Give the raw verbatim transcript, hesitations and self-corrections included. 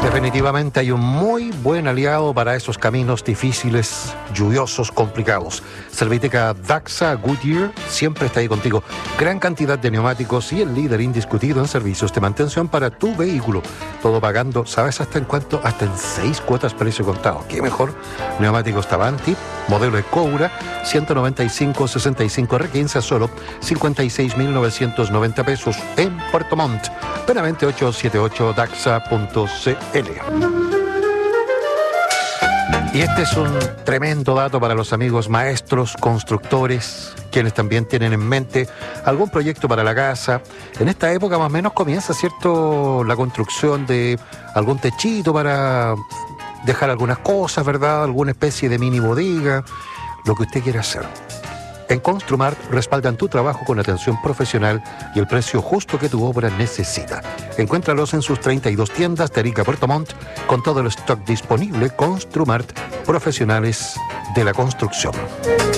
Definitivamente hay un muy buen aliado para esos caminos difíciles, lluviosos, complicados. Serviteca Daxa Goodyear siempre está ahí contigo. Gran cantidad de neumáticos y el líder indiscutido en servicios de mantención para tu vehículo. Todo pagando, ¿sabes hasta en cuánto? Hasta en seis cuotas precio contado. ¿Qué mejor? Neumáticos Tavanti, modelo Ecoura, ciento noventa y cinco sesenta y cinco R quince a solo cincuenta y seis mil novecientos noventa pesos en Puerto Montt. Penamente ocho siete ocho daxa punto c l. Y este es un tremendo dato para los amigos maestros, constructores, quienes también tienen en mente algún proyecto para la casa. En esta época más o menos comienza, ¿cierto?, la construcción de algún techito para dejar algunas cosas, ¿verdad?, alguna especie de mini bodega, lo que usted quiera hacer. En Construmart respaldan tu trabajo con atención profesional y el precio justo que tu obra necesita. Encuéntralos en sus treinta y dos tiendas de Arica, Puerto Montt, con todo el stock disponible. Construmart, profesionales de la construcción.